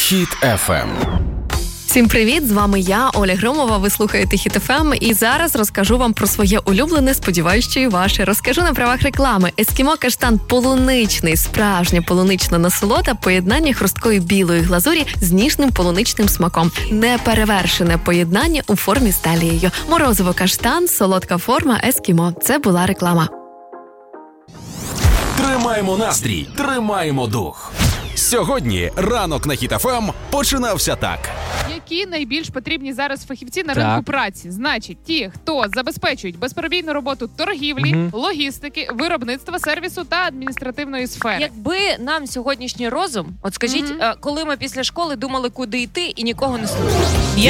Хіт FM. Всім привіт, з вами я, Оля Громова, ви слухаєте Хіт FM, і зараз розкажу вам про своє улюблене, сподіваюсь, що і ваше. Розкажу на правах реклами. Ескімо каштан полуничний, справжня полунична насолода, поєднання хрусткої білої глазурі з ніжним полуничним смаком. Неперевершене поєднання у формі з талією. Морозиво каштан, солодка форма ескімо. Це була реклама. Тримаємо настрій, тримаємо дух. Сьогодні ранок на Хіт FM починався так. Які найбільш потрібні зараз фахівці на ринку праці? Значить, ті, хто забезпечують безперебійну роботу торгівлі, логістики, виробництва, сервісу та адміністративної сфери. Якби нам сьогоднішній розум, от скажіть, коли ми після школи думали, куди йти і нікого не слухали.